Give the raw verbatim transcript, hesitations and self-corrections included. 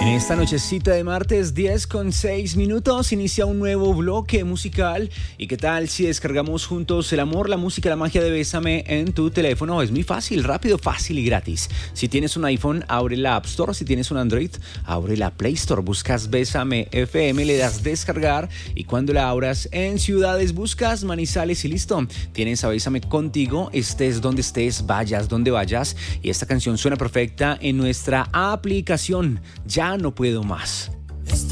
En esta nochecita de martes, diez con seis minutos, inicia un nuevo bloque musical. ¿Y qué tal si descargamos juntos el amor, la música, la magia de Bésame en tu teléfono? Es muy fácil, rápido, fácil y gratis. Si tienes un iPhone, abre la App Store. Si tienes un Android, abre la Play Store. Buscas Bésame F M, le das descargar y cuando la abras en ciudades, buscas Manizales y listo. Tienes a Bésame contigo, estés donde estés, vayas donde vayas. Y esta canción suena perfecta en nuestra aplicación. Ya no puedo más.